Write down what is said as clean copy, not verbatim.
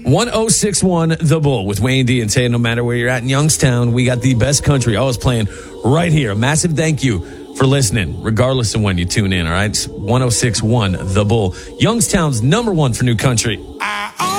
1061 The Bull with Wayne D and Tay. No matter where you're at in Youngstown, we got the best country always playing right here. A massive thank you for listening, regardless of when you tune in, all right? It's 1061 The Bull, Youngstown's number one for new country.